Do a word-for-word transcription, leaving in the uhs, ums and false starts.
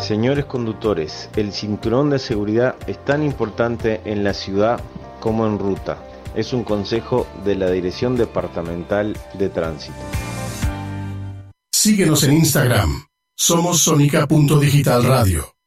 Señores conductores, el cinturón de seguridad es tan importante en la ciudad como en ruta. Es un consejo de la Dirección Departamental de Tránsito. Síguenos en Instagram. Somos Sonica punto Digital Radio.